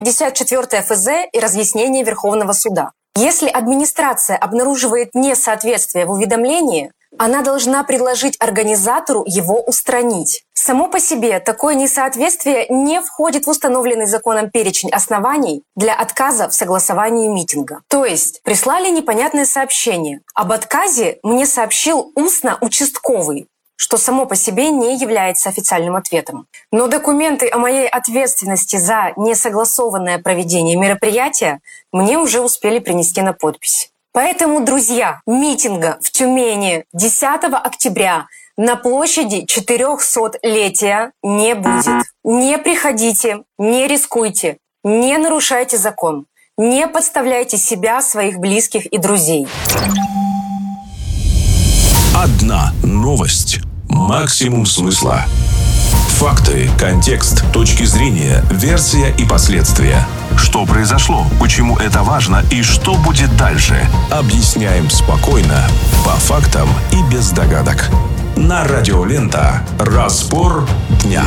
54 ФЗ и разъяснение Верховного суда. Если администрация обнаруживает несоответствие в уведомлении, она должна предложить организатору его устранить. Само по себе такое несоответствие не входит в установленный законом перечень оснований для отказа в согласовании митинга. То есть прислали непонятное сообщение. Об отказе мне сообщил устно участковый, что само по себе не является официальным ответом. Но документы о моей ответственности за несогласованное проведение мероприятия мне уже успели принести на подпись. Поэтому, друзья, митинга в Тюмени 10 октября на площади 400-летия не будет. Не приходите, не рискуйте, не нарушайте закон, не подставляйте себя, своих близких и друзей. Одна новость. Максимум смысла. Факты, контекст, точки зрения, версия и последствия. Что произошло, почему это важно и что будет дальше. Объясняем спокойно, по фактам и без догадок. На Радио Лента. Разбор дня.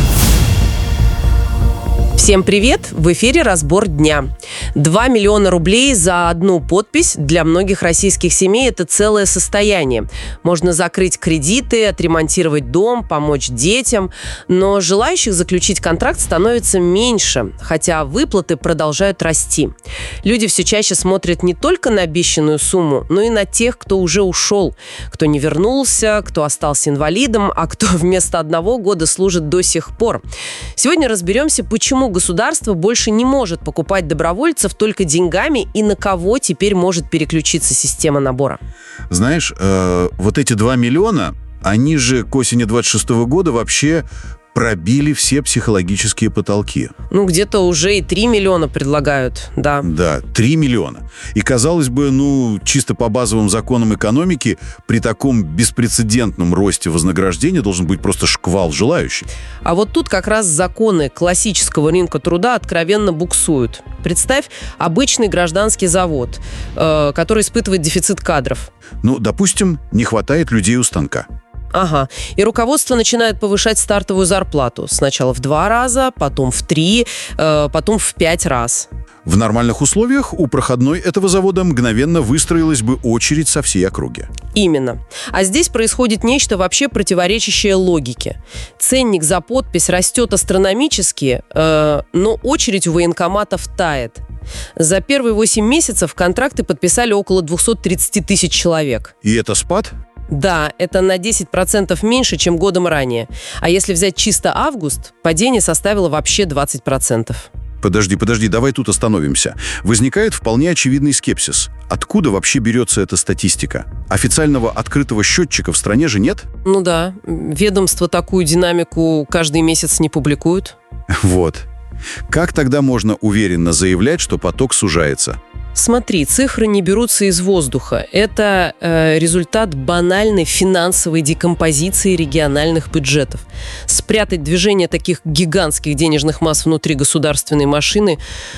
Всем привет! В эфире «Разбор дня». 2 миллиона рублей за одну подпись для многих российских семей – это целое состояние. Можно закрыть кредиты, отремонтировать дом, помочь детям. Но желающих заключить контракт становится меньше, хотя выплаты продолжают расти. Люди все чаще смотрят не только на обещанную сумму, но и на тех, кто уже ушел, кто не вернулся, кто остался инвалидом, а кто вместо 1 года служит до сих пор. Сегодня разберемся, почему государство больше не может покупать добровольцев только деньгами и на кого теперь может переключиться система набора. Знаешь, вот эти 2 миллиона, они же к осени 26 года вообще пробили все психологические потолки. Где-то уже и 3 миллиона предлагают, да. Да, 3 миллиона. И, казалось бы, чисто по базовым законам экономики, при таком беспрецедентном росте вознаграждения должен быть просто шквал желающих. А вот тут как раз законы классического рынка труда откровенно буксуют. Представь, обычный гражданский завод, который испытывает дефицит кадров. Допустим, не хватает людей у станка. Ага. И руководство начинает повышать стартовую зарплату. Сначала в 2 раза, потом в 3, потом в 5 раз. В нормальных условиях у проходной этого завода мгновенно выстроилась бы очередь со всей округи. Именно. А здесь происходит нечто вообще противоречащее логике. Ценник за подпись растет астрономически, но очередь у военкоматов тает. За первые 8 месяцев контракты подписали около 230 тысяч человек. И это спад? Да, это на 10% меньше, чем годом ранее. А если взять чисто август, падение составило вообще 20%. Подожди, давай тут остановимся. Возникает вполне очевидный скепсис. Откуда вообще берется эта статистика? Официального открытого счетчика в стране же нет? Да, ведомство такую динамику каждый месяц не публикует. Вот. Как тогда можно уверенно заявлять, что поток сужается? Смотри, цифры не берутся из воздуха. Это результат банальной финансовой декомпозиции региональных бюджетов. Спрятать движение таких гигантских денежных масс внутри государственной машины,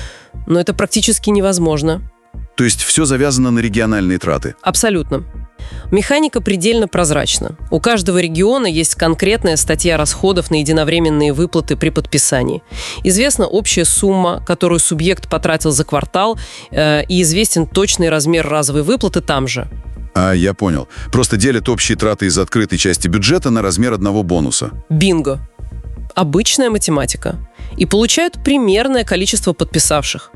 это практически невозможно. То есть все завязано на региональные траты? Абсолютно. Механика предельно прозрачна. У каждого региона есть конкретная статья расходов на единовременные выплаты при подписании. Известна общая сумма, которую субъект потратил за квартал, и известен точный размер разовой выплаты там же. Я понял. Просто делят общие траты из открытой части бюджета на размер одного бонуса. Бинго. Обычная математика. И получают примерное количество подписавших.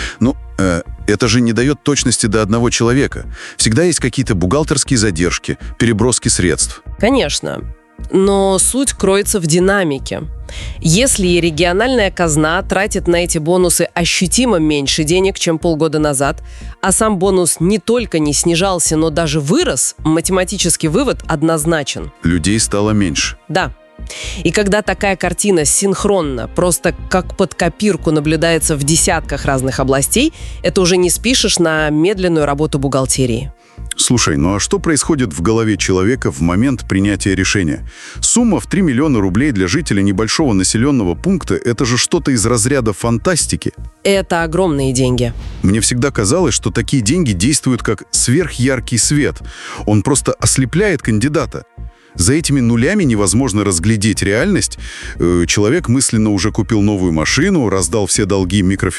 Это же не дает точности до 1 человека. Всегда есть какие-то бухгалтерские задержки, переброски средств. Конечно. Но суть кроется в динамике. Если региональная казна тратит на эти бонусы ощутимо меньше денег, чем полгода назад, а сам бонус не только не снижался, но даже вырос, математический вывод однозначен. Людей стало меньше. Да. И когда такая картина синхронно, просто как под копирку наблюдается в десятках разных областей, это уже не спишешь на медленную работу бухгалтерии. Слушай, а что происходит в голове человека в момент принятия решения? Сумма в 3 миллиона рублей для жителя небольшого населенного пункта – это же что-то из разряда фантастики. Это огромные деньги. Мне всегда казалось, что такие деньги действуют как сверхяркий свет. Он просто ослепляет кандидата. За этими нулями невозможно разглядеть реальность. Человек мысленно уже купил новую машину, раздал все долги микрофинансовым